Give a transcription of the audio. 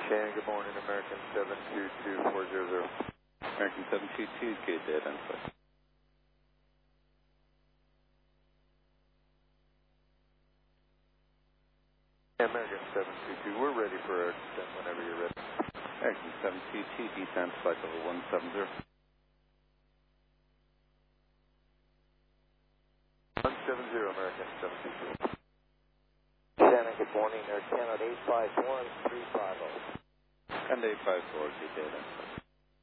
Shannon, good morning, American 722400. American 722, good day, identify. American 722, we're ready for our descent whenever you're ready. American 722, descent, flight level 170. 170, American 722. Shannon, good morning, Air Canada 851-350. And 854, good day, identify.